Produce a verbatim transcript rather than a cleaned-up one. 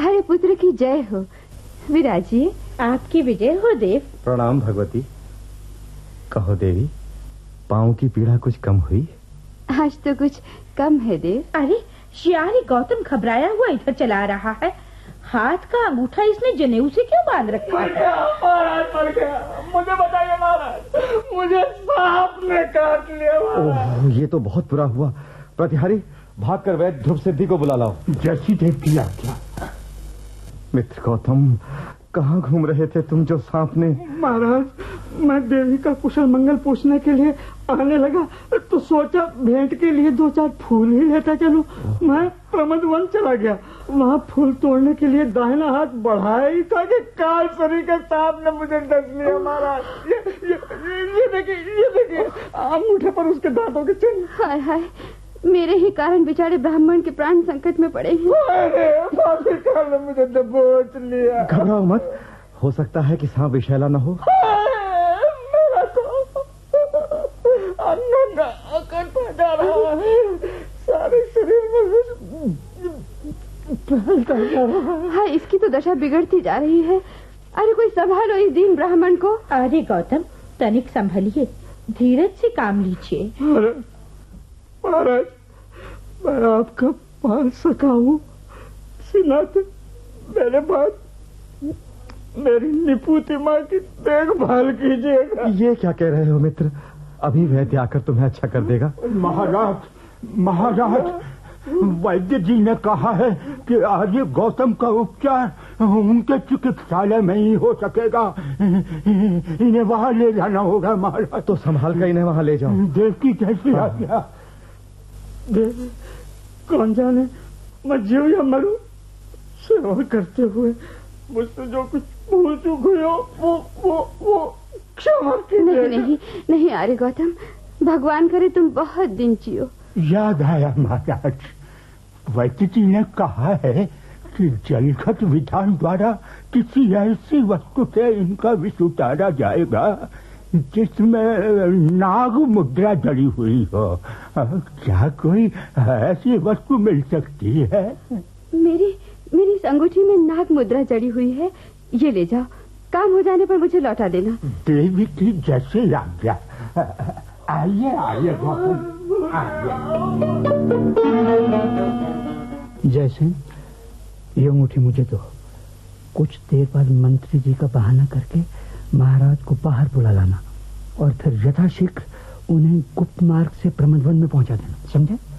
तुम्हारे पुत्र की जय हो। विराजिए। आपकी विजय हो देव। प्रणाम भगवती। कहो देवी, पाँव की पीड़ा कुछ कम हुई? आज तो कुछ कम है देव। अरे शियारी गौतम घबराया हुआ इधर चला रहा है। हाथ का अंगूठा इसने जनेऊ से क्यों बांध रखा है? महाराज मर गया। मुझे बताइए महाराज, मुझे सांप ने काट लिया। ओह, ये तो बहुत बुरा हुआ। प्रतिहारी, भागकर वैद्य ध्रुव सिद्धि को बुला लाओ। जैसी देव की आज्ञा। मित्र गौतम, कहाँ घूम रहे थे तुम जो सांप ने? महाराज, मैं देवी का कुशल मंगल पूछने के लिए आने लगा तो सोचा भेंट के लिए दो चार फूल ही लेता चलूं। मैं प्रमद वन चला गया। वहाँ फूल तोड़ने के लिए दाहिना हाथ बढ़ाया ही था कि काल सरी के सांप ने मुझे डस लिया। महाराज ये ये ये देखिए, ये देखिए अंगूठे पर उसके दांतों के चिन्ह। हाय हाय, मेरे ही कारण बेचारे ब्राह्मण के प्राण संकट में पड़े हैं। अरे काल ने मुझे दबोच लिया। घबराओ मत, हो सकता है कि सांप विषैला न हो। मेरा तो नंगा कटता जा रहा है, सारे शरीर में फैलता जा रहा है। हाँ, इसकी तो दशा बिगड़ती जा रही है। अरे कोई संभालो इस दीन ब्राह्मण को। अरे गौतम, तनिक संभलिए, धीरज से काम लीजिए। महाराज, मैं आपका पाल सका हूँ, सिनाते मेरे बाद मेरी निपुति माँ की देखभाल कीजिएगा। ये क्या कह रहे हो मित्र? अभी वैद्य आकर तुम्हें अच्छा कर देगा। महाराज, महाराज, वैद्य जी ने कहा है कि आज गौतम का उपचार उनके चिकित्सालय में ही हो सकेगा। इन्हें वहाँ ले जाना होगा महाराज। तो संभाल कर इन्हें वहाँ ले जाओ। देव की कैसी आज्ञा। देव, कौन जाने मैं जीव या मरूं, सेवा करते हुए मुझसे जो कुछ भूल चूक हुई हो वो वो वो क्षमा कीजिए। नहीं नहीं नहीं अरे गौतम, भगवान करे तुम बहुत दिन जियो। याद आया महाराज, वैद्य जी ने कहा है कि जलखत विधान द्वारा किसी ऐसी वस्तु से इनका विष उतारा जाएगा जिसमें नाग मुद्रा जड़ी हुई हो। क्या कोई ऐसी वस्तु मिल सकती है? मेरी मेरी इस अंगूठी में नाग मुद्रा जड़ी हुई है। ये ले जाओ, काम हो जाने पर मुझे लौटा देना। देवी की जैसे आज्ञा। आइए आइए गौतम, आइए। जैसे ये अंगूठी मुझे दो। कुछ देर बाद मंत्री जी का बहाना करके महाराज को बाहर बुला लाना और फिर यथाशीघ्र उन्हें गुप्त मार्ग से प्रमदवन में पहुंचा देना, समझे?